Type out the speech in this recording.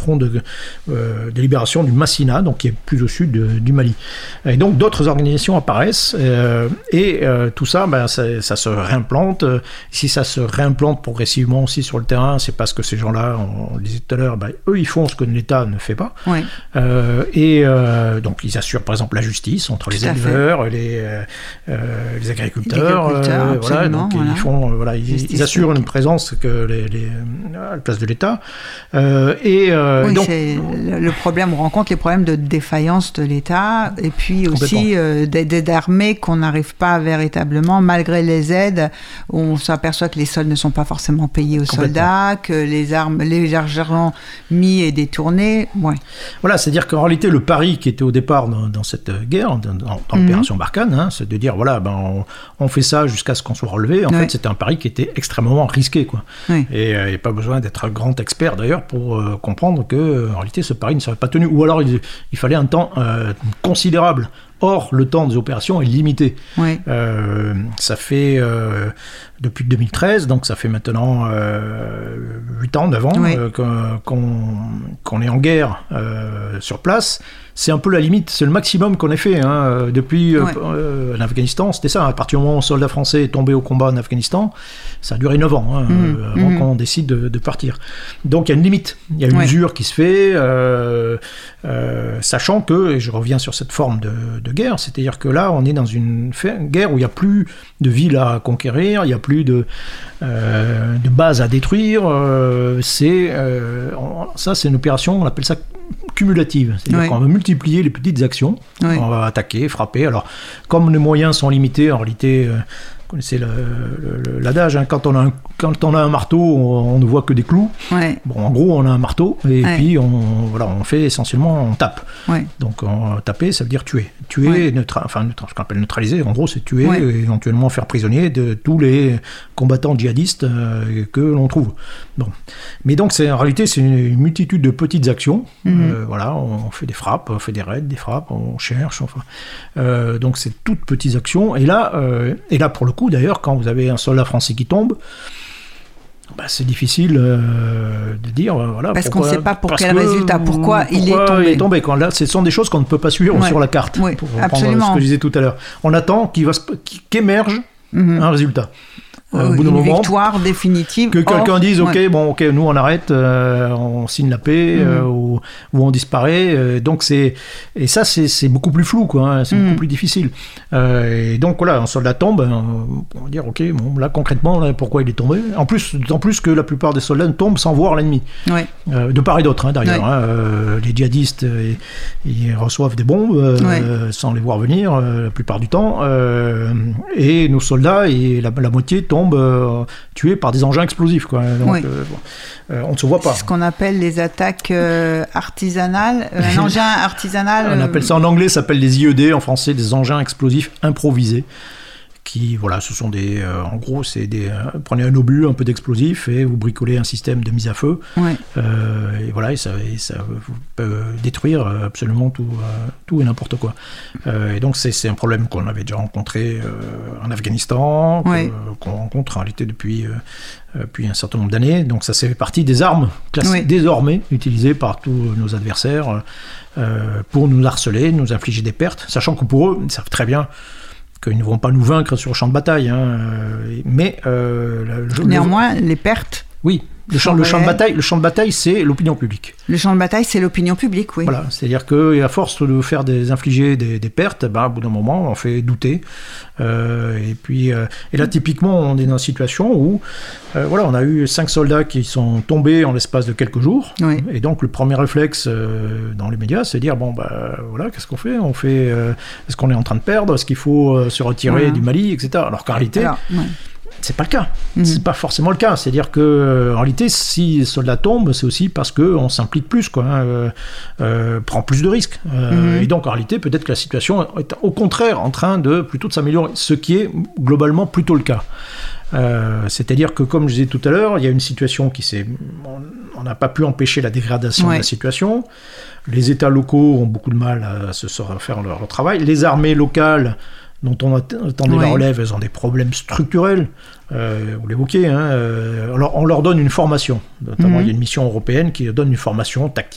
front de libération du Massina, donc qui est plus au sud du Mali. Et donc d'autres organisations apparaissent, et tout ça, ça se réimplante. Si ça se réimplante progressivement aussi sur le terrain, c'est parce que ces gens-là, on le disait tout à l'heure, eux, ils font ce que l'État ne fait pas. Oui. Donc ils assurent par exemple la justice entre les éleveurs, les agriculteurs. Voilà, donc ils font, ils assurent une présence à la place de l'État. Donc le problème, on rencontre les problèmes de défaillance de l'État, et puis aussi d'aides armées qu'on n'arrive pas véritablement, malgré les aides, on s'aperçoit que les soldes ne sont pas forcément payés aux soldats, que les argent mis et détourné. Ouais. Voilà, c'est-à-dire qu'en réalité, le pari qui était au départ dans cette guerre, dans l'opération Barkhane, c'est de dire, on fait ça jusqu'à ce qu'on soit relevé. En fait, c'était un pari qui était extrêmement risqué, quoi. Oui. Et il n'y a pas besoin d'être un grand expert, d'ailleurs, pour comprendre que, en réalité, ce pari ne serait pas tenu. Ou alors, il fallait un temps considérable. Or, le temps des opérations est limité. Oui. Ça fait, depuis 2013, donc ça fait maintenant 8 ans, 9 ans, qu'on est en guerre sur place. C'est un peu la limite, c'est le maximum qu'on ait fait. Depuis en Afghanistan, c'était ça. À partir du moment où un soldat français est tombé au combat en Afghanistan, ça a duré 9 ans avant qu'on décide de partir. Donc il y a une limite, il y a une usure qui se fait, sachant que, et je reviens sur cette forme de guerre, c'est-à-dire que là, on est dans une guerre où il n'y a plus de villes à conquérir, il n'y a plus de bases à détruire. Ça, c'est une opération, on appelle ça cumulative. C'est-à-dire qu'on va multiplier les petites actions, on va attaquer, frapper. Alors, comme les moyens sont limités, en réalité... Vous connaissez l'adage, quand on a un marteau, on ne voit que des clous. Ouais. Bon, en gros, on a un marteau, et puis on fait essentiellement, on tape. Ouais. Donc, taper, ça veut dire tuer. Tuer, ce qu'on appelle neutraliser, en gros, c'est tuer, et éventuellement faire prisonnier de tous les combattants djihadistes que l'on trouve. Bon. Mais donc, en réalité, c'est une multitude de petites actions. On fait des frappes, on fait des raids, des frappes, on cherche, donc, c'est toutes petites actions. Et là, pour le coup, d'ailleurs, quand vous avez un soldat français qui tombe, c'est difficile de dire parce qu'on ne sait pas pour quel résultat, pourquoi il est tombé. Là, ce sont des choses qu'on ne peut pas suivre sur la carte, pour reprendre ce que je disais tout à l'heure. On attend qu'émerge un résultat. Une victoire définitive. Que quelqu'un dise nous on arrête, on signe la paix, ou on disparaît. Donc c'est beaucoup plus flou, quoi. C'est beaucoup plus difficile. Et donc un soldat tombe, on va dire là concrètement pourquoi il est tombé. D'autant plus que la plupart des soldats tombent sans voir l'ennemi. De part et d'autre, d'ailleurs. Les djihadistes ils reçoivent des bombes sans les voir venir la plupart du temps. Et nos soldats, et la moitié tombent tués par des engins explosifs, quoi. Donc, on ne se voit pas. C'est ce qu'on appelle les attaques artisanales. Un engin artisanal. On appelle ça en anglais, ça s'appelle des IED, en français des engins explosifs improvisés. Qui, ce sont des... en gros, c'est des... prenez un obus, un peu d'explosif, et vous bricolez un système de mise à feu. Et ça peut détruire absolument tout et n'importe quoi. Et donc, c'est un problème qu'on avait déjà rencontré en Afghanistan, qu'on rencontre en réalité depuis un certain nombre d'années. Donc, ça fait partie des armes classées, désormais utilisées par tous nos adversaires pour nous harceler, nous infliger des pertes, sachant que pour eux, ils savent très bien qu'ils ne vont pas nous vaincre sur le champ de bataille, mais néanmoins les pertes. Oui, le champ de bataille, c'est l'opinion publique. Le champ de bataille, c'est l'opinion publique, oui. Voilà, c'est-à-dire qu'à force de faire infliger des pertes, au bout d'un moment, on fait douter. Et là, typiquement, on est dans une situation où, on a eu 5 soldats qui sont tombés en l'espace de quelques jours. Oui. Et donc, le premier réflexe dans les médias, c'est de dire, qu'est-ce qu'on fait ? Est-ce qu'on est en train de perdre ? Est-ce qu'il faut se retirer du Mali, etc. Alors qu'en réalité... c'est pas le cas. C'est pas forcément le cas. C'est-à-dire que, en réalité, si les soldats tombent, c'est aussi parce qu'on s'implique plus, prend plus de risques. Et donc, en réalité, peut-être que la situation est au contraire en train plutôt de s'améliorer, ce qui est globalement plutôt le cas. C'est-à-dire que, comme je disais tout à l'heure, il y a une situation on n'a pas pu empêcher la dégradation de la situation. Les États locaux ont beaucoup de mal à faire leur travail. Les armées locales, dont on attendait la relève, elles ont des problèmes structurels, vous l'évoquez, alors on leur donne une formation, notamment il y a une mission européenne qui donne une formation tactique,